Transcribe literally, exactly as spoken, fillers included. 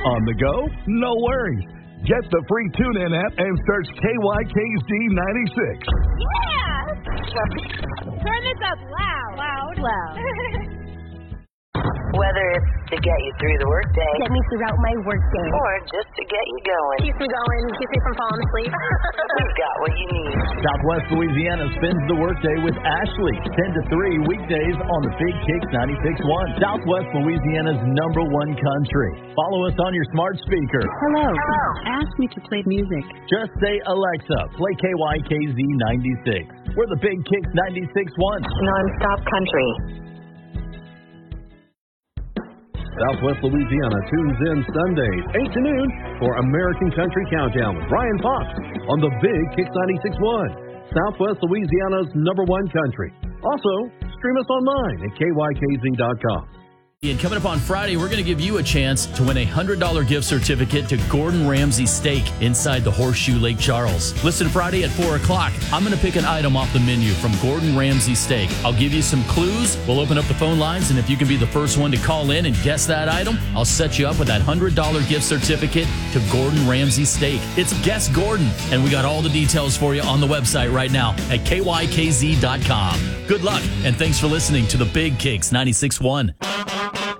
On the go? No worries. Get the free TuneIn app and search K Y K Z ninety-six. Yeah! Turn this up loud. Loud. Loud. Whether it's to get you through the workday, Get me throughout my workday. or just to get you going, Keeps me going. Keeps me from falling asleep. we've got what you need. Southwest Louisiana spends the workday with Ashley, ten to three weekdays on the Big Kicks ninety-six point one. Southwest Louisiana's number one country. Follow us on your smart speaker. Hello. Ask me to play music. Just say, Alexa, play K Y K Z ninety-six. We're the Big Kicks ninety-six point one. Non-stop country. Southwest Louisiana tunes in Sundays, eight to noon, for American Country Countdown with Brian Fox on the Big Kicks ninety-six point one. Southwest Louisiana's number one country. Also, stream us online at K Y K Z dot com. And coming up on Friday, we're going to give you a chance to win a one hundred dollars gift certificate to Gordon Ramsay Steak inside the Horseshoe Lake Charles. Listen Friday at four o'clock. I'm going to pick an item off the menu from Gordon Ramsay Steak. I'll give you some clues. We'll open up the phone lines, and if you can be the first one to call in and guess that item, I'll set you up with that one hundred dollars gift certificate to Gordon Ramsay Steak. It's Guess Gordon, and we got all the details for you on the website right now at K Y K Z dot com. Good luck, and thanks for listening to the Big Kicks ninety-six point one.